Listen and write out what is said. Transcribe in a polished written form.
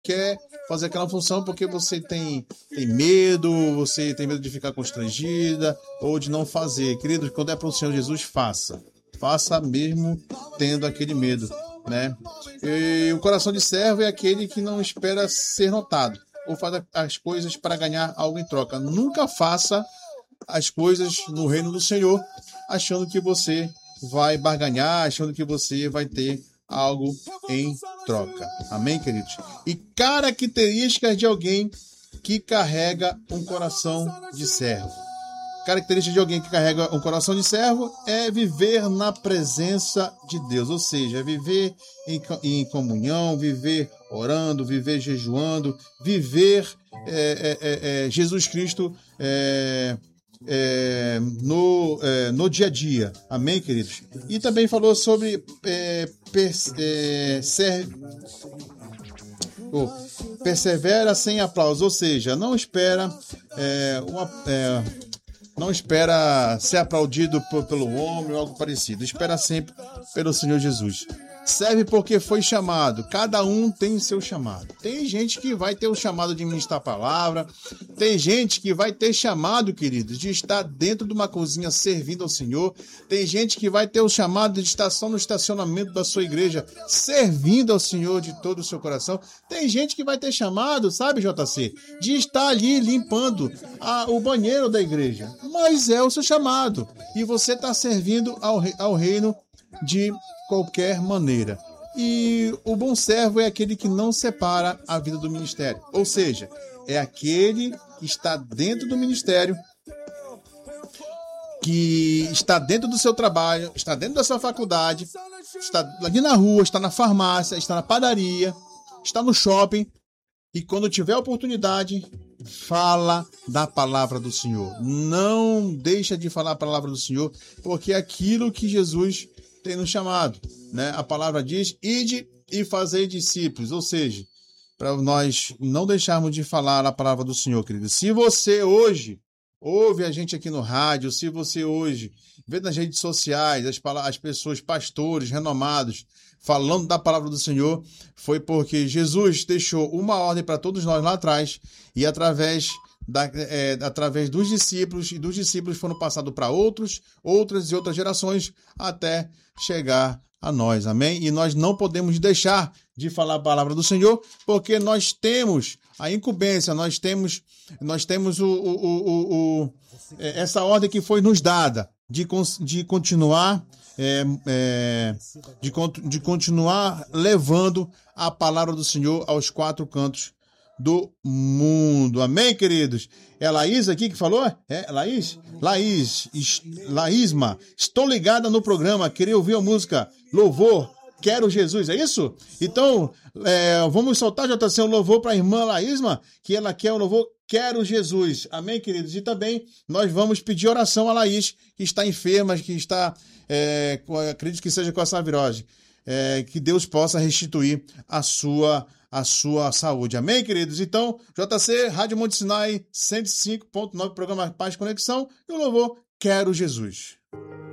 quer fazer aquela função porque você tem medo, você tem medo de ficar constrangida ou de não fazer. Queridos, quando é para o Senhor Jesus, faça. Faça mesmo tendo aquele medo, né? E o coração de servo é aquele que não espera ser notado ou faz as coisas para ganhar algo em troca. Nunca faça as coisas no reino do Senhor achando que você vai barganhar, achando que você vai ter algo em troca. Amém, queridos? E características de alguém que carrega um coração de servo. Característica de alguém que carrega um coração de servo é viver na presença de Deus, ou seja, viver em comunhão, viver orando, viver jejuando, viver Jesus Cristo no dia a dia. Amém, queridos? E também falou sobre persevera sem aplauso, ou seja, não espera não espera ser aplaudido pelo homem ou algo parecido. Espera sempre pelo Senhor Jesus. Serve porque foi chamado. Cada um tem seu chamado. Tem gente que vai ter o chamado de ministrar a palavra. Tem gente que vai ter chamado, queridos, de estar dentro de uma cozinha servindo ao Senhor. Tem gente que vai ter o chamado de estar só no estacionamento da sua igreja, servindo ao Senhor de todo o seu coração. Tem gente que vai ter chamado, sabe, JC, de estar ali limpando o banheiro da igreja. Mas é o seu chamado. E você está servindo ao reino de qualquer maneira. E o bom servo é aquele que não separa a vida do ministério. Ou seja, é aquele que está dentro do ministério, que está dentro do seu trabalho, está dentro da sua faculdade, está ali na rua, está na farmácia, está na padaria, está no shopping, e quando tiver oportunidade, fala da palavra do Senhor. Não deixa de falar a palavra do Senhor, porque é aquilo que Jesus tem nos chamado, né? A palavra diz: ide e fazei discípulos, ou seja, para nós não deixarmos de falar a palavra do Senhor, querido. Se você hoje ouve a gente aqui no rádio, se você hoje vê nas redes sociais as pessoas, pastores renomados, falando da palavra do Senhor, foi porque Jesus deixou uma ordem para todos nós lá atrás, e através dos discípulos, e dos discípulos foram passados para outras e outras gerações, até chegar a nós, amém? E nós não podemos deixar de falar a palavra do Senhor, porque nós temos a incumbência, nós temos essa ordem que foi nos dada de continuar de continuar levando a palavra do Senhor aos quatro cantos do mundo. Amém, queridos? É a Laís aqui que falou? É, Laís? Laísma, estou ligada no programa, queria ouvir a música Louvor, Quero Jesus, é isso? Então, vamos soltar, JC, um louvor para a irmã Laísma, que ela quer o louvor Quero Jesus. Amém, queridos? E também nós vamos pedir oração a Laís, que está enferma, que está, acredito que seja com essa virose. Que Deus possa restituir a sua saúde. Amém, queridos? Então, JC, Rádio Monte Sinai, 105.9, programa Paz Conexão, e o louvor Quero Jesus.